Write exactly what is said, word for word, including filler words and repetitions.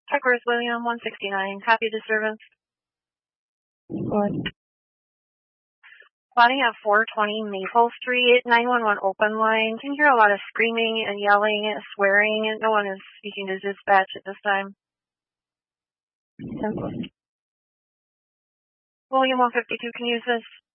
Tucker's William, one sixty-nine. Copy disturbance. What? Spotting at four twenty Maple Street, nine one one open line. Can hear a lot of screaming and yelling and swearing. No one is speaking to dispatch at this time. Simple. William, one fifty-two, can you use this?